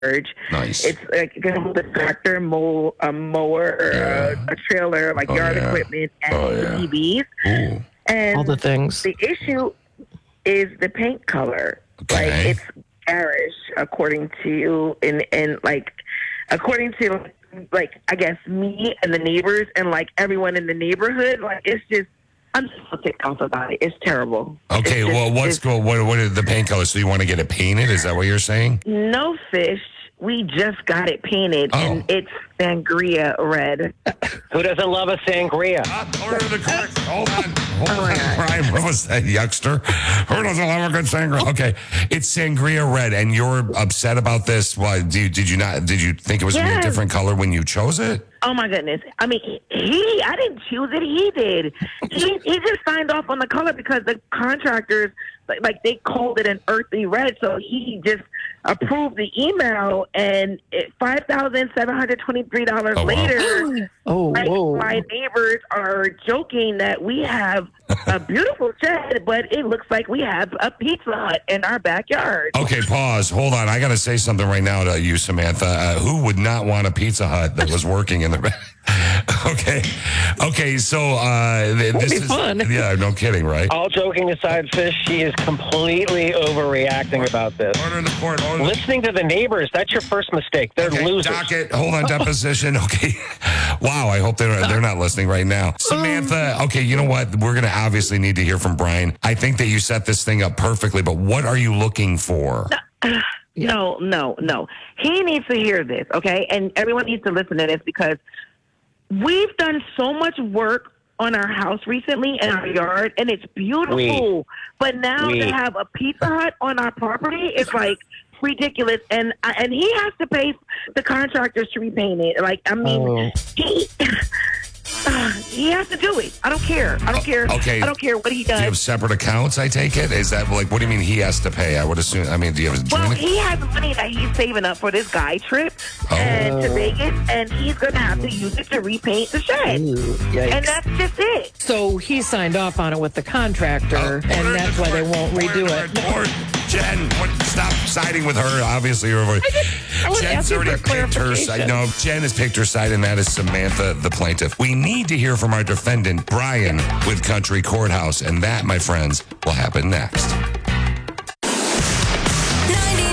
Nice. It's like a tractor, a mower, a trailer, like yard equipment, and ATVs. Ooh. And all the things. The issue is the paint color. Okay. Like it's garish, according to like I guess me and the neighbors and like everyone in the neighborhood. Like it's just. I'm so ticked off about it. It's terrible. Okay, what is the paint color? So you want to get it painted? Is that what you're saying? No fish. We just got it painted, and it's sangria red. Who doesn't love a sangria? Hold on, Brian. What was that, youngster? Who doesn't love a good sangria? Okay, it's sangria red, and you're upset about this. Why? Did you think it was going to be a different color when you chose it? Oh my goodness! I mean, I didn't choose it. He did. He just signed off on the color because the contractors like they called it an earthy red, so he just approved the email. And $5,723 later, my neighbors are joking that we have a beautiful shed, but it looks like we have a Pizza Hut in our backyard. Okay, pause. Hold on. I got to say something right now to you, Samantha. Who would not want a Pizza Hut that was working in the back? Okay. So this is fun. Yeah, no kidding, right? All joking aside, Fish, she is completely overreacting about this. Order in the court. Listening to the neighbors, that's your first mistake. They're losers. Docket. Hold on. Deposition. Okay. Wow. I hope they're not listening right now. Samantha. Okay. You know what? We're gonna obviously need to hear from Brian. I think that you set this thing up perfectly, but what are you looking for? No. He needs to hear this, okay? And everyone needs to listen to this because we've done so much work on our house recently in our yard, and it's beautiful. But now to have a Pizza Hut on our property is like ridiculous. And he has to pay the contractors to repaint it. Like, I mean, he has to do it. I don't care. Okay. I don't care what he does. Do you have separate accounts, I take it? Is that like, what do you mean he has to pay? I would assume, I mean, do you have a joint? Well, he has money that he's saving up for this guy trip and to Vegas, and he's going to have to use it to repaint the shed. And that's just it. So he signed off on it with the contractor, and that's why they won't redo it. Jen, stop siding with her. Obviously, Jen's already picked her side. No, Jen has picked her side, and that is Samantha, the plaintiff. We need to hear from our defendant, Brian, with Country Courthouse, and that, my friends, will happen next. 98